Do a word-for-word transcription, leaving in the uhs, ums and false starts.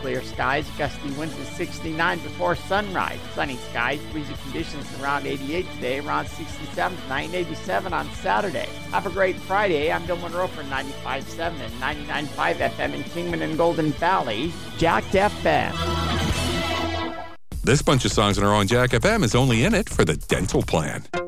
clear skies, gusty winds at sixty-nine before sunrise. Sunny skies, breezy conditions around eighty-eight today, around sixty-seven tonight, and eighty-seven on Saturday. Have a great Friday. I'm Bill Monroe for ninety-five point seven and ninety-nine point five F M in Kingman and Golden Valley. Jacked F M. This bunch of songs on our own Jack F M is only in it for the dental plan.